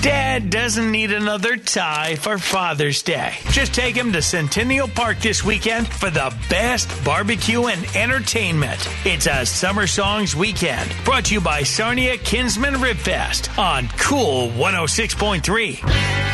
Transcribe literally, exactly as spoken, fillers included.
Dad doesn't need another tie for Father's Day. Just take him to Centennial Park this weekend for the best barbecue and entertainment. It's a Summer Songs weekend brought to you by Sarnia Kinsman Rib Fest on Cool one oh six point three.